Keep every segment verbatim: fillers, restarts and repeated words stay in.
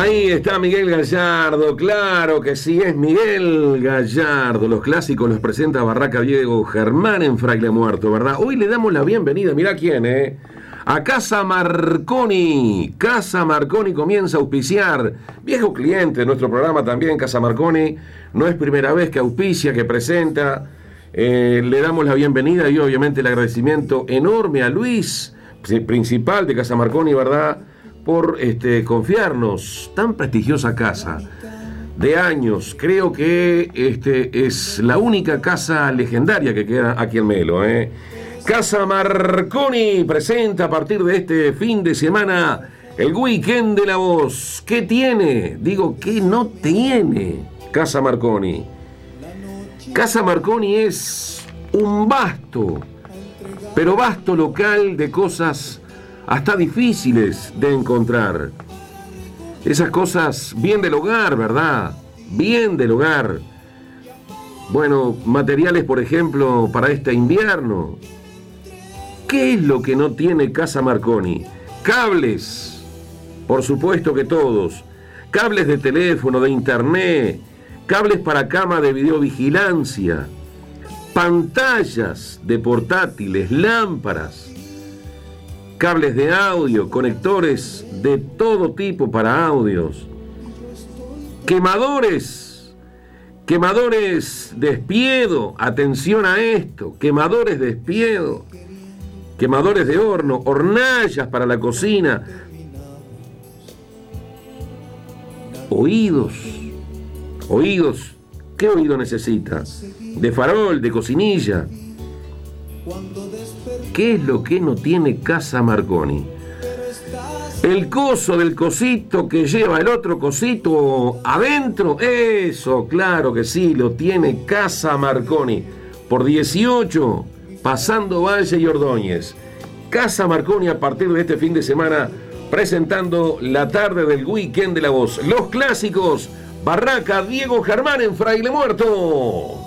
Ahí está Miguel Gallardo, claro que sí, es Miguel Gallardo. Los clásicos los presenta Barraca Diego Germán en Fraile Muerto, ¿verdad? Hoy le damos la bienvenida, mirá quién, ¿eh? A Casa Marconi. Casa Marconi comienza a auspiciar. Viejo cliente de nuestro programa también, Casa Marconi. No es primera vez que auspicia, que presenta. Eh, le damos la bienvenida y obviamente el agradecimiento enorme a Luis, principal de Casa Marconi, ¿verdad?, por este, confiarnos tan prestigiosa casa de años. Creo que este, es la única casa legendaria que queda aquí en Melo, ¿eh? Casa Marconi presenta a partir de este fin de semana el Weekend de la Voz. ¿Qué tiene? Digo, ¿qué no tiene Casa Marconi? Casa Marconi es un vasto, pero vasto local de cosas hasta difíciles de encontrar. Esas cosas bien del hogar, ¿verdad? Bien del hogar. Bueno, materiales, por ejemplo, para este invierno. ¿Qué es lo que no tiene Casa Marconi? Cables, por supuesto que todos. Cables de teléfono, de internet, cables para cama de videovigilancia, pantallas de portátiles, lámparas, cables de audio, conectores de todo tipo para audios, quemadores, quemadores de espiedo, atención a esto, quemadores de espiedo, quemadores de horno, hornallas para la cocina, oídos, oídos, ¿qué oído necesita? De farol, de cocinilla. ¿Qué es lo que no tiene Casa Marconi? El coso del cosito que lleva el otro cosito adentro, eso, claro que sí, lo tiene Casa Marconi. Por dieciocho, pasando Valle y Ordóñez. Casa Marconi a partir de este fin de semana, presentando la tarde del Weekend de la Voz. Los clásicos, Barraca Diego Germán en Fraile Muerto.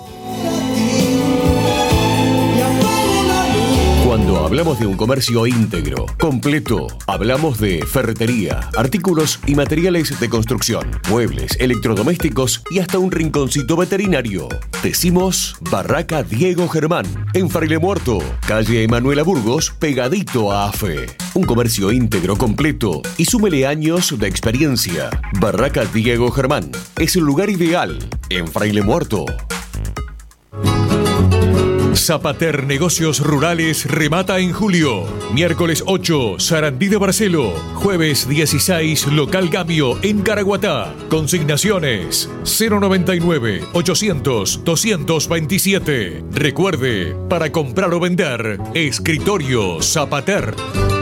Cuando hablamos de un comercio íntegro, completo, hablamos de ferretería, artículos y materiales de construcción, muebles, electrodomésticos y hasta un rinconcito veterinario. Decimos Barraca Diego Germán, en Fraile Muerto, calle Emanuela Burgos, pegadito a AFE. Un comercio íntegro, completo y súmele años de experiencia. Barraca Diego Germán es el lugar ideal en Fraile Muerto. Zapater Negocios Rurales remata en julio. Miércoles ocho, Sarandí de Barcelo. Jueves dieciséis, Local Gamio en Caraguatá. Consignaciones cero noventa y nueve, ochocientos, doscientos veintisiete. Recuerde, para comprar o vender, Escritorio Zapater.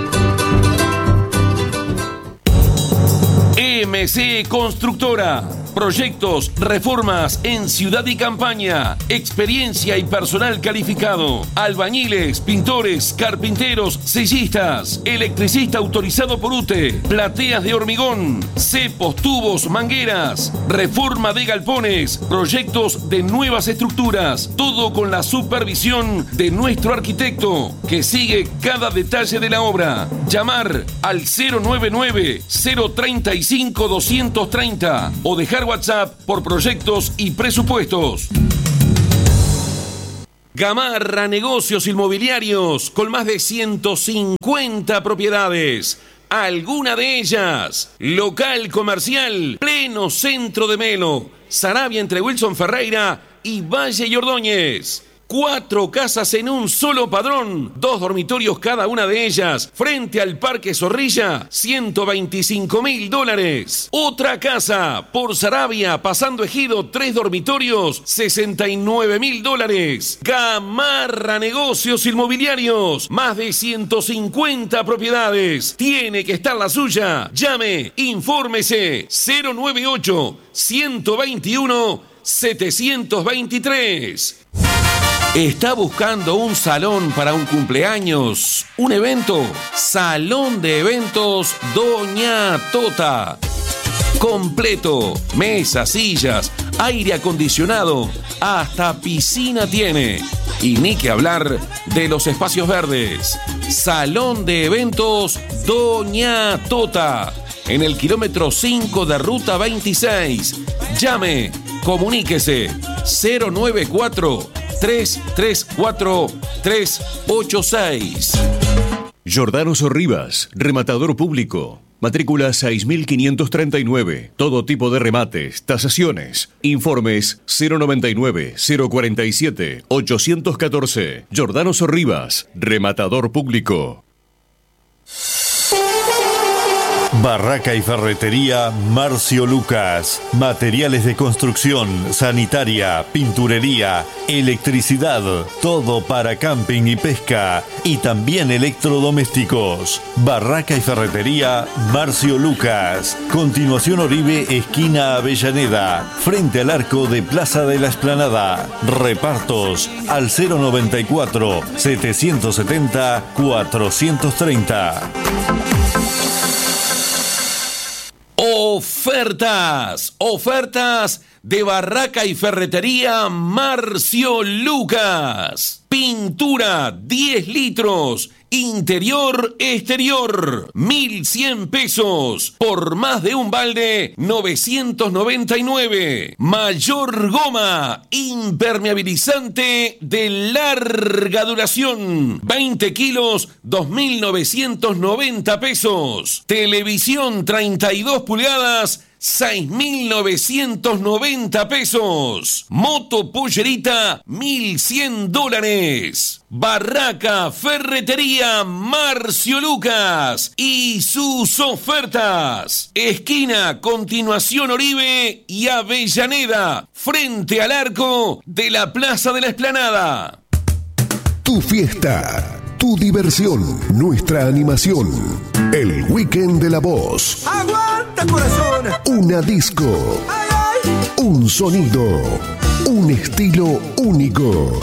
M C Constructora. Proyectos, reformas en ciudad y campaña. Experiencia y personal calificado. Albañiles, pintores, carpinteros, sellistas. Electricista autorizado por U T E. Plateas de hormigón. Cepos, tubos, mangueras. Reforma de galpones. Proyectos de nuevas estructuras. Todo con la supervisión de nuestro arquitecto, que sigue cada detalle de la obra. Llamar al cero noventa y nueve, cero treinta y cinco, doscientos treinta o dejar WhatsApp por proyectos y presupuestos. Gamarra Negocios Inmobiliarios, con más de ciento cincuenta propiedades. Alguna de ellas, local comercial, pleno centro de Melo, Saravia entre Wilson Ferreira y Valle y Ordóñez. Cuatro casas en un solo padrón, dos dormitorios cada una de ellas, frente al Parque Zorrilla, ciento veinticinco mil dólares. Otra casa, por Saravia, pasando Ejido, tres dormitorios, sesenta y nueve mil dólares. Gamarra Negocios Inmobiliarios, más de ciento cincuenta propiedades. Tiene que estar la suya. Llame, infórmese, cero noventa y ocho, ciento veintiuno, setecientos veintitrés. ¿Está buscando un salón para un cumpleaños, un evento? Salón de Eventos Doña Tota. Completo, mesas, sillas, aire acondicionado, hasta piscina tiene. Y ni que hablar de los espacios verdes. Salón de Eventos Doña Tota. en el kilómetro cinco de Ruta veintiséis. Llame, comuníquese cero nueve cuatro, tres tres cuatro, tres ocho seis. Giordano Sorribas, rematador público. Matrícula seis mil quinientos treinta y nueve. Todo tipo de remates, tasaciones. Informes cero noventa y nueve, cero cuarenta y siete, ochocientos catorce. Giordano Sorribas, rematador público. Barraca y Ferretería Marcio Lucas. Materiales de construcción, sanitaria, pinturería, electricidad, todo para camping y pesca y también electrodomésticos. Barraca y Ferretería Marcio Lucas. Continuación Oribe, esquina Avellaneda, frente al arco de Plaza de la Explanada. Repartos al cero noventa y cuatro, setecientos setenta, cuatrocientos treinta. Ofertas, ofertas de Barraca y Ferretería Marcio Lucas. Pintura diez litros, interior, exterior, mil cien pesos. Por más de un balde, novecientos noventa y nueve. Mayor goma, impermeabilizante de larga duración, veinte kilos, dos mil novecientos noventa pesos. Televisión treinta y dos pulgadas, seis mil novecientos noventa pesos. Moto pollerita, mil cien dólares. Barraca, Ferretería Marcio Lucas y sus ofertas. Esquina Continuación Oribe y Avellaneda, frente al arco de la Plaza de la Explanada. Tu fiesta, tu diversión, nuestra animación. El Weekend de la Voz. ¡Aguanta, corazón! Una disco. ¡Ay, ay! Un sonido. Un estilo único.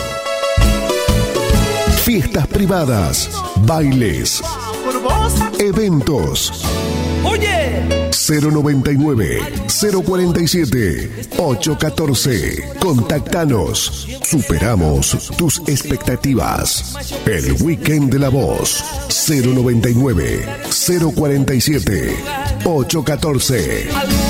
Fiestas privadas, bailes, ¿Por vos? eventos. ¡Oye! cero noventa y nueve, cero cuarenta y siete, ochocientos catorce. Contáctanos. Superamos tus expectativas. El Weekend de la Voz. cero noventa y nueve, cero cuarenta y siete, ochocientos catorce.